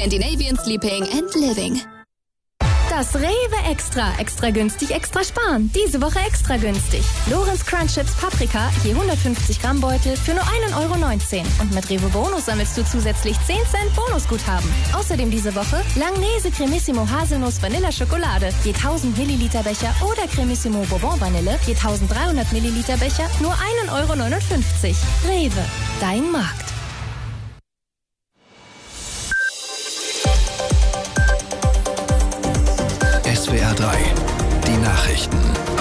Scandinavian Sleeping and Living. Das Rewe extra günstig, extra sparen. Diese Woche extra günstig. Lorenz Crunch Chips Paprika, je 150 Gramm Beutel für nur 1,19 €. Und mit Rewe Bonus sammelst du zusätzlich 10 Cent Bonusguthaben. Außerdem diese Woche Langnese Cremissimo Haselnuss Vanilla Schokolade, je 1000 Milliliter Becher oder Cremissimo Bourbon Vanille, je 1300 Milliliter Becher, nur 1,59 €. Rewe, dein Markt. SWR 3, die Nachrichten.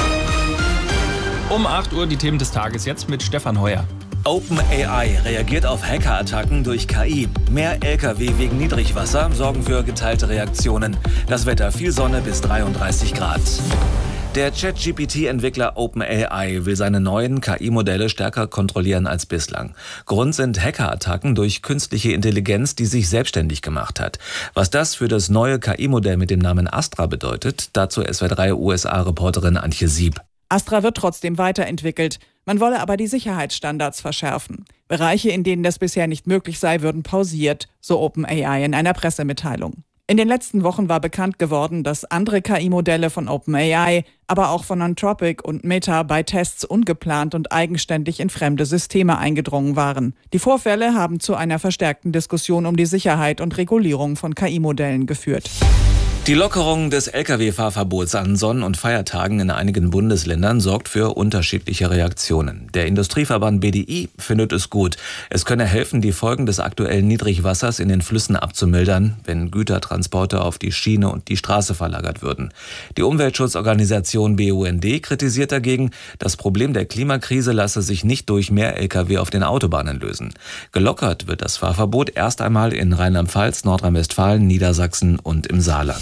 Um 8 Uhr die Themen des Tages, jetzt mit Stefan Heuer. OpenAI reagiert auf Hackerattacken durch KI. Mehr Lkw wegen Niedrigwasser sorgen für geteilte Reaktionen. Das Wetter viel Sonne bis 33 Grad. Der ChatGPT-Entwickler OpenAI will seine neuen KI-Modelle stärker kontrollieren als bislang. Grund sind Hackerattacken durch künstliche Intelligenz, die sich selbstständig gemacht hat. Was das für das neue KI-Modell mit dem Namen Astra bedeutet, dazu SWR 3 USA-Reporterin Antje Sieb. Astra wird trotzdem weiterentwickelt. Man wolle aber die Sicherheitsstandards verschärfen. Bereiche, in denen das bisher nicht möglich sei, würden pausiert, so OpenAI in einer Pressemitteilung. In den letzten Wochen war bekannt geworden, dass andere KI-Modelle von OpenAI, aber auch von Anthropic und Meta bei Tests ungeplant und eigenständig in fremde Systeme eingedrungen waren. Die Vorfälle haben zu einer verstärkten Diskussion um die Sicherheit und Regulierung von KI-Modellen geführt. Die Lockerung des Lkw-Fahrverbots an Sonn- und Feiertagen in einigen Bundesländern sorgt für unterschiedliche Reaktionen. Der Industrieverband BDI findet es gut. Es könne helfen, die Folgen des aktuellen Niedrigwassers in den Flüssen abzumildern, wenn Gütertransporte auf die Schiene und die Straße verlagert würden. Die Umweltschutzorganisation BUND kritisiert dagegen, das Problem der Klimakrise lasse sich nicht durch mehr Lkw auf den Autobahnen lösen. Gelockert wird das Fahrverbot erst einmal in Rheinland-Pfalz, Nordrhein-Westfalen, Niedersachsen und im Saarland.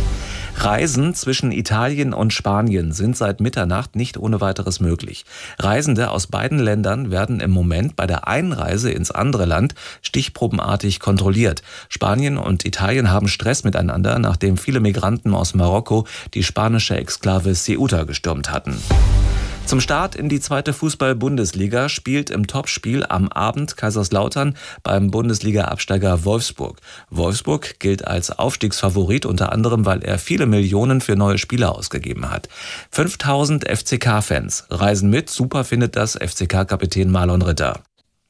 Reisen zwischen Italien und Spanien sind seit Mitternacht nicht ohne weiteres möglich. Reisende aus beiden Ländern werden im Moment bei der Einreise ins andere Land stichprobenartig kontrolliert. Spanien und Italien haben Stress miteinander, nachdem viele Migranten aus Marokko die spanische Exklave Ceuta gestürmt hatten. Zum Start in die zweite Fußball-Bundesliga spielt im Topspiel am Abend Kaiserslautern beim Bundesliga-Absteiger Wolfsburg. Wolfsburg gilt als Aufstiegsfavorit, unter anderem, weil er viele Millionen für neue Spieler ausgegeben hat. 5000 FCK-Fans reisen mit. Super findet das FCK-Kapitän Marlon Ritter.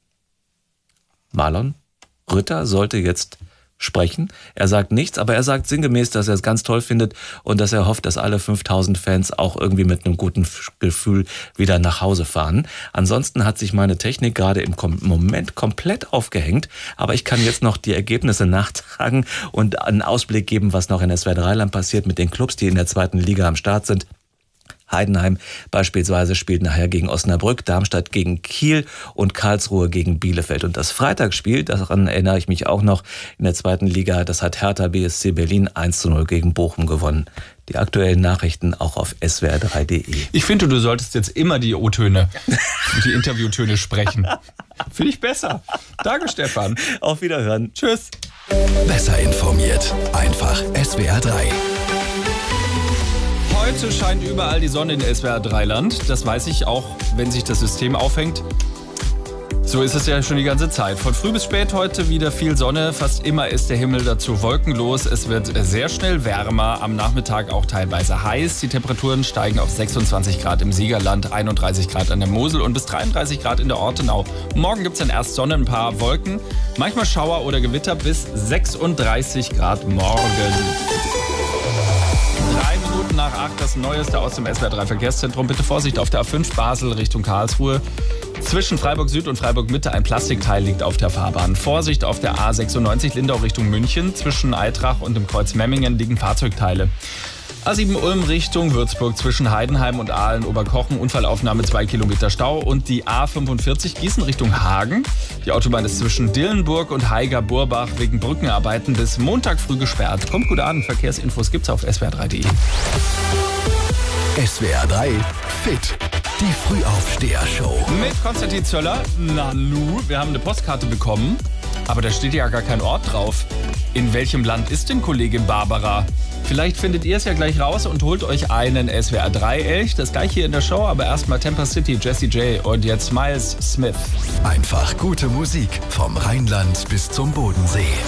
Marlon Ritter sollte jetzt sprechen. Er sagt nichts, aber er sagt sinngemäß, dass er es ganz toll findet und dass er hofft, dass alle 5000 Fans auch irgendwie mit einem guten Gefühl wieder nach Hause fahren. Ansonsten hat sich meine Technik gerade im Moment komplett aufgehängt, aber ich kann jetzt noch die Ergebnisse nachtragen und einen Ausblick geben, was noch in SWR 3 Land passiert mit den Clubs, die in der zweiten Liga am Start sind. Heidenheim beispielsweise spielt nachher gegen Osnabrück, Darmstadt gegen Kiel und Karlsruhe gegen Bielefeld. Und das Freitagsspiel, daran erinnere ich mich auch noch, in der zweiten Liga, das hat Hertha BSC Berlin 1:0 gegen Bochum gewonnen. Die aktuellen Nachrichten auch auf swr3.de. Ich finde, du solltest jetzt immer die O-Töne, die Interviewtöne sprechen. Finde ich besser. Danke, Stefan. Auf Wiederhören. Tschüss. Besser informiert. Einfach SWR 3. Heute scheint überall die Sonne in SWR 3 Land. Das weiß ich auch, wenn sich das System aufhängt. So ist es ja schon die ganze Zeit. Von früh bis spät heute wieder viel Sonne. Fast immer ist der Himmel dazu wolkenlos. Es wird sehr schnell wärmer. Am Nachmittag auch teilweise heiß. Die Temperaturen steigen auf 26 Grad im Siegerland, 31 Grad an der Mosel und bis 33 Grad in der Ortenau. Morgen gibt es dann erst Sonne, ein paar Wolken. Manchmal Schauer oder Gewitter bis 36 Grad morgen. 3 Minuten nach 8 das Neueste aus dem SWR 3 Verkehrszentrum. Bitte Vorsicht auf der A5 Basel Richtung Karlsruhe. Zwischen Freiburg Süd und Freiburg Mitte ein Plastikteil liegt auf der Fahrbahn. Vorsicht auf der A96 Lindau Richtung München. Zwischen Eitrach und dem Kreuz Memmingen liegen Fahrzeugteile. A7 Ulm Richtung Würzburg zwischen Heidenheim und Aalen Oberkochen. Unfallaufnahme 2 Kilometer Stau. Und die A45 Gießen Richtung Hagen. Die Autobahn ist zwischen Dillenburg und Haiger-Burbach wegen Brückenarbeiten bis Montag früh gesperrt. Kommt gut an. Verkehrsinfos gibt's auf swr3.de. SWR 3 Fit. Die Frühaufsteher-Show. Mit Konstantin Zöller. Nanu, wir haben eine Postkarte bekommen. Aber da steht ja gar kein Ort drauf. In welchem Land ist denn Kollegin Barbara? Vielleicht findet ihr es ja gleich raus und holt euch einen SWR 3 Elch. Das gleich hier in der Show, aber erstmal Temper City, Jessie J und jetzt Miles Smith. Einfach gute Musik vom Rheinland bis zum Bodensee.